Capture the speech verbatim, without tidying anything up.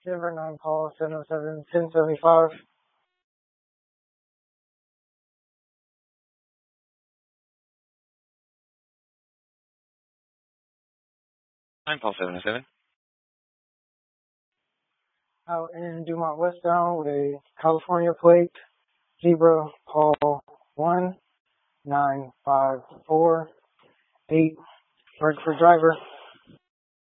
Denver nine Paul seven oh seven ten seventy-five. nine Paul seven oh seven. Out in Dumont westbound with a California plate, Zebra Paul one nine five four eight. Word for driver.